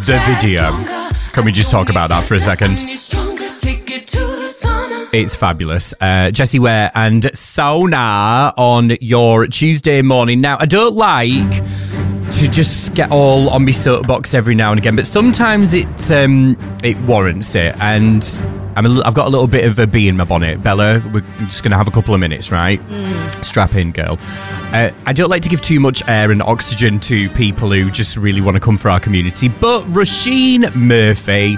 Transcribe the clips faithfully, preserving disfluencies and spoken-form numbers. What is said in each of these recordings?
the video. Can we just talk about that for a second? It's fabulous. Uh, Jessie Ware and Sauna on your Tuesday morning. Now, I don't like to just get all on my soapbox every now and again, but sometimes it um, it warrants it. And I'm a, I've got a little bit of a bee in my bonnet. Bella, we're just going to have a couple of minutes, right? Mm. Strap in, girl. Uh, I don't like to give too much air and oxygen to people who just really want to come for our community, but Roisin Murphy,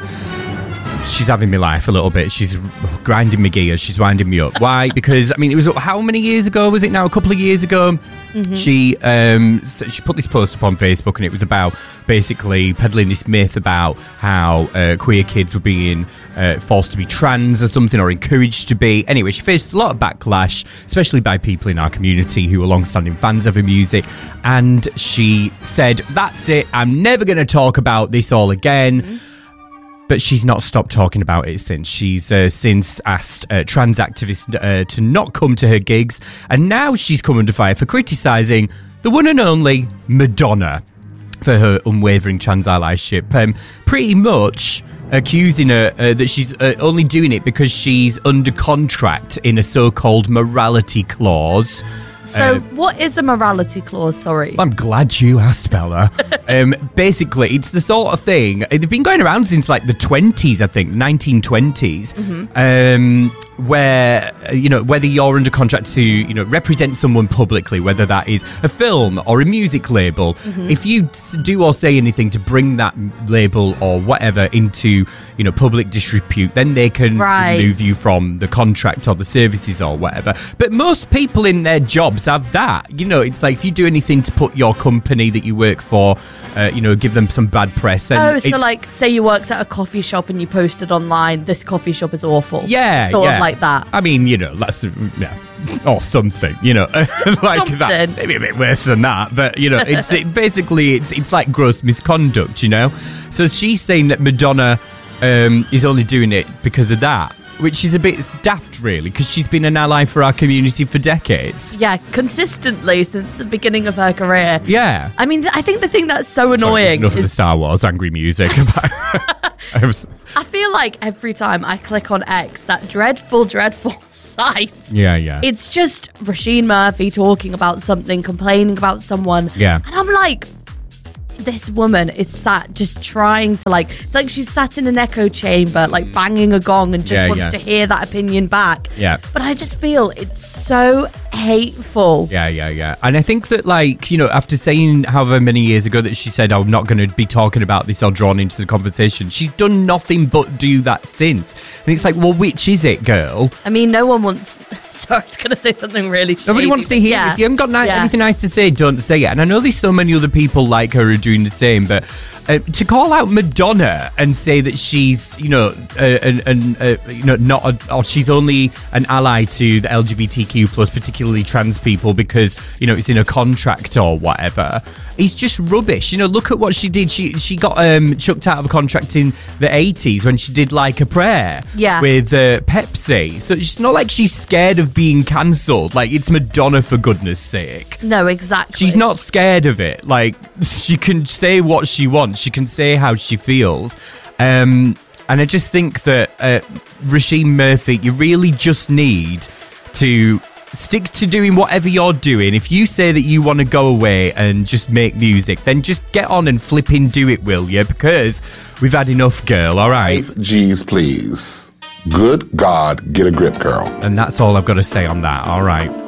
she's having me life a little bit. She's grinding me gears. She's winding me up. Why? Because, I mean, it was, how many years ago was it now? A couple of years ago? Mm-hmm. She um, she put this post up on Facebook, and it was about basically peddling this myth about how uh, queer kids were being uh, forced to be trans or something, or encouraged to be. Anyway, she faced a lot of backlash, especially by people in our community who are long-standing fans of her music. And she said, that's it. I'm never going to talk about this all again. Mm-hmm. But she's not stopped talking about it since. She's uh, since asked uh, trans activists uh, to not come to her gigs. And now she's come under fire for criticising the one and only Madonna for her unwavering trans allyship. Um, pretty much accusing her uh, that she's uh, only doing it because she's under contract in a so-called morality clause. So uh, what is a morality clause, sorry? I'm glad you asked, Bella. um, basically, it's the sort of thing, they've been going around since like the twenties, I think, nineteen twenties, mm-hmm. um, where, you know, whether you're under contract to, you know, represent someone publicly, whether that is a film or a music label, mm-hmm. if you do or say anything to bring that label or whatever into, you know, public disrepute, then they can right. remove you from the contract or the services or whatever. But most people in their job have that, you know, it's like if you do anything to put your company that you work for, uh, you know, give them some bad press. And oh, so like, say you worked at a coffee shop and you posted online, this coffee shop is awful. Yeah, sort yeah. of like that. I mean, you know, that's yeah, or something, you know, like something. that. Maybe a bit worse than that, but you know, it's it, basically it's it's like gross misconduct, you know. So she's saying that Madonna um, is only doing it because of that. Which is a bit daft, really, because she's been an ally for our community for decades. Yeah, consistently since the beginning of her career. Yeah. I mean, I think the thing that's so annoying Enough is... of the Star Wars angry music. I, was... I feel like every time I click on X, that dreadful, dreadful site. Yeah, yeah. It's just Roisin Murphy talking about something, complaining about someone. Yeah. And I'm like... this woman is sat just trying to like, it's like she's sat in an echo chamber, like banging a gong and just yeah, wants yeah. to hear that opinion back. Yeah. But I just feel it's so hateful. Yeah, yeah, yeah. And I think that, like, you know, after saying however many years ago that she said, I'm not going to be talking about this or drawn into the conversation, she's done nothing but do that since. And it's like, well, which is it, girl? I mean, no one wants... Sorry, I was going to say something really shady. Nobody wants to hear yeah. it. If you haven't got ni- yeah. anything nice to say, don't say it. And I know there's so many other people like her who are doing the same, but uh, to call out Madonna and say that she's, you know, uh, and, and uh, you know, not, a, or she's only an ally to the L G B T Q plus, particularly trans people, because, you know, it's in a contract or whatever, it's just rubbish. You know, look at what she did. She she got um, chucked out of a contract in the eighties when she did Like a Prayer yeah. with uh, Pepsi. So it's not like she's scared of being cancelled. Like, it's Madonna, for goodness sake. No, exactly. She's not scared of it. Like, she can say what she wants. She can say how she feels. Um, and I just think that uh, Roisin Murphy, you really just need to stick to doing whatever you're doing. If you say that you want to go away and just make music, then just get on and flipping do it, will you? Because we've had enough, girl, all right? G's, please. Good God, get a grip, girl. And that's all I've got to say on that, all right?